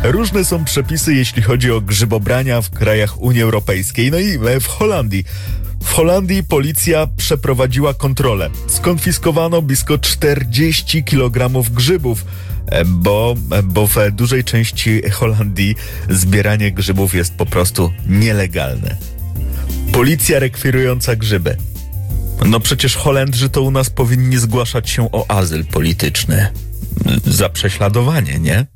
Różne są przepisy, jeśli chodzi o grzybobrania w krajach Unii Europejskiej. No i w Holandii. W Holandii policja przeprowadziła kontrolę. Skonfiskowano blisko 40 kg grzybów, bo w dużej części Holandii zbieranie grzybów jest po prostu nielegalne. Policja rekwirująca grzyby. No przecież Holendrzy to u nas powinni zgłaszać się o azyl polityczny. Za prześladowanie, nie?